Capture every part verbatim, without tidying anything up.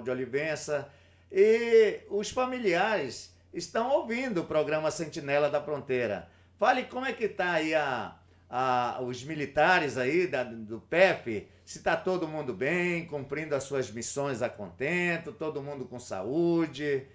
de Olivença, e os familiares estão ouvindo o programa Sentinela da Fronteira. Fale como é que está aí a, a, os militares aí da, do P E F, se está todo mundo bem, cumprindo as suas missões a contento, todo mundo com saúde.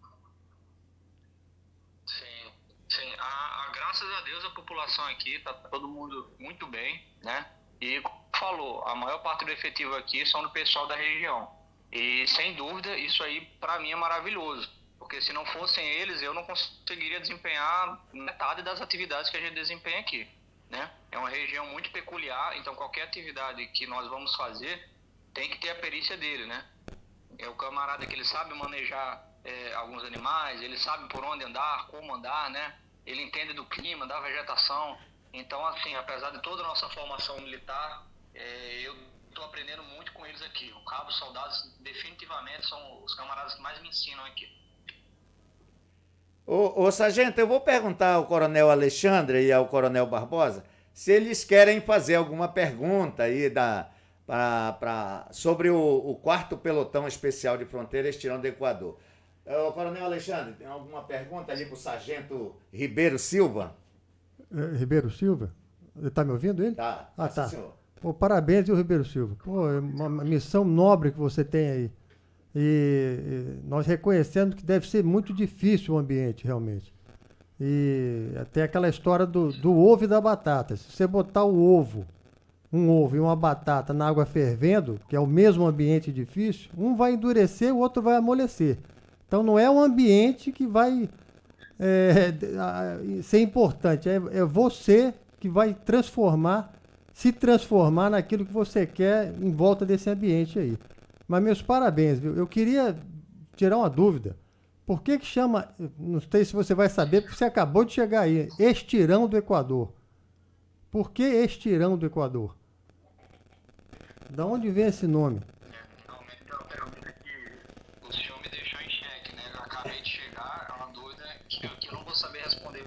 Sim, sim. A, a, graças a Deus a população aqui está todo mundo muito bem, né? E como falou, a maior parte do efetivo aqui são do pessoal da região. E sem dúvida isso aí para mim é maravilhoso, porque se não fossem eles eu não conseguiria desempenhar metade das atividades que a gente desempenha aqui, né? É uma região muito peculiar, então qualquer atividade que nós vamos fazer tem que ter a perícia dele, né? É o camarada que ele sabe manejar é, alguns animais, ele sabe por onde andar, como andar, né? Ele entende do clima, da vegetação. Então, assim, apesar de toda a nossa formação militar, é, eu estou aprendendo muito com eles aqui. O cabo, os soldados, definitivamente são os camaradas que mais me ensinam aqui. Ô, ô sargento, eu vou perguntar ao coronel Alexandre e ao coronel Barbosa se eles querem fazer alguma pergunta aí da, pra, pra, sobre o, o quarto Pelotão Especial de Fronteira Estirão do Equador. Ô, coronel Alexandre, tem alguma pergunta ali para o sargento Ribeiro Silva? É, Ribeiro Silva? Ele está me ouvindo, ele? Tá, ah, tá. Senhor. Pô, parabéns, viu, Ribeiro Silva? Pô, é uma missão nobre que você tem aí. E, e nós reconhecemos que deve ser muito difícil o ambiente, realmente. E até aquela história do, do ovo e da batata. Se você botar o ovo, um ovo e uma batata na água fervendo, que é o mesmo ambiente difícil, um vai endurecer, o outro vai amolecer. Então não é um ambiente que vai é, ser importante, é, é você que vai transformar, se transformar naquilo que você quer em volta desse ambiente aí. Mas meus parabéns, viu? Eu queria tirar uma dúvida. Por que que chama, não sei se você vai saber, porque você acabou de chegar aí, Estirão do Equador. Por que Estirão do Equador? Da onde vem esse nome? Realmente é uma pergunta que o senhor me deixou em xeque, né? Eu acabei de chegar, é uma dúvida que eu, que eu não vou saber responder.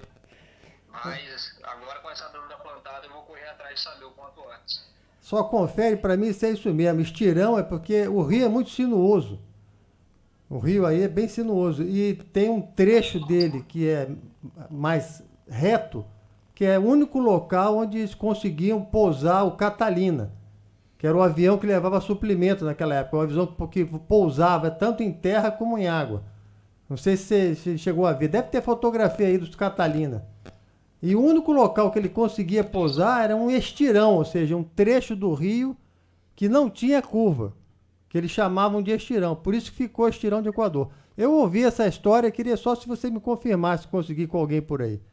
Mas agora com essa dúvida plantada eu vou correr atrás de saber o quanto antes. Só confere para mim se é isso mesmo. Estirão é porque o rio é muito sinuoso. O rio aí é bem sinuoso. E tem um trecho dele que é mais reto, que é o único local onde eles conseguiam pousar o Catalina, que era o avião que levava suplemento naquela época. Um avião que pousava tanto em terra como em água. Não sei se você chegou a ver. Deve ter fotografia aí dos Catalina. E o único local que ele conseguia pousar era um estirão, ou seja, um trecho do rio que não tinha curva, que eles chamavam de estirão. Por isso que ficou Estirão do Equador. Eu ouvi essa história e queria só se você me confirmasse, conseguir com alguém por aí.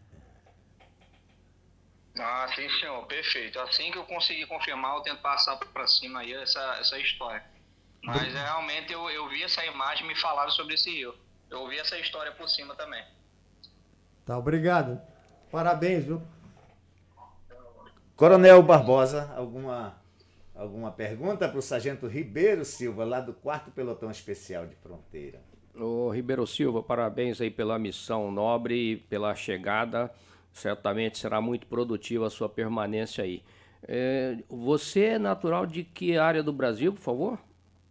Ah, sim, senhor. Perfeito. Assim que eu conseguir confirmar, eu tento passar para cima aí essa, essa história. Mas realmente eu, eu vi essa imagem e me falaram sobre esse rio. Eu ouvi essa história por cima também. Tá, obrigado. Parabéns, viu? Coronel Barbosa, alguma, alguma pergunta para o sargento Ribeiro Silva, lá do quarto Pelotão Especial de Fronteira? Ô, Ribeiro Silva, parabéns aí pela missão nobre e pela chegada. Certamente será muito produtiva a sua permanência aí. É, você é natural de que área do Brasil, por favor?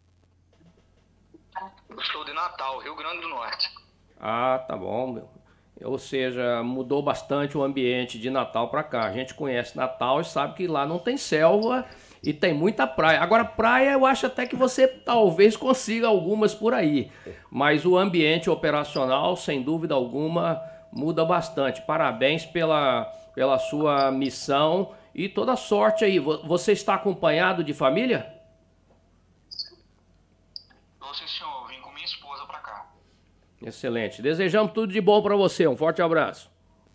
Eu sou de Natal, Rio Grande do Norte. Ah, tá bom, meu. Ou seja, mudou bastante o ambiente de Natal para cá. A gente conhece Natal e sabe que lá não tem selva e tem muita praia. Agora, praia eu acho até que você talvez consiga algumas por aí. Mas o ambiente operacional, sem dúvida alguma, muda bastante. Parabéns pela, pela sua missão e toda sorte aí. Você está acompanhado de família? Não, sim, senhor. Vim com minha esposa para cá. Excelente. Desejamos tudo de bom para você. Um forte abraço.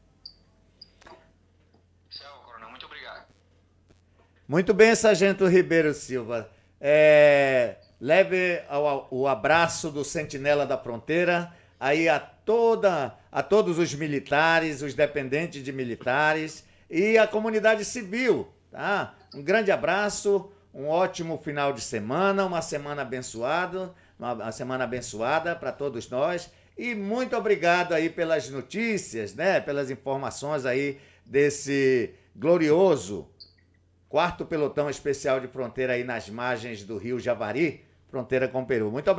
Céu, coronel, muito obrigado. Muito bem, sargento Ribeiro Silva. É, leve ao, o abraço do Sentinela da Fronteira aí a, toda, a todos os militares, os dependentes de militares e a comunidade civil. Tá? Um grande abraço, um ótimo final de semana, uma semana abençoada. Uma semana abençoada para todos nós e muito obrigado aí pelas notícias, né, pelas informações aí desse glorioso quarto Pelotão Especial de Fronteira aí nas margens do Rio Javari, fronteira com o Peru. Muito obrigado.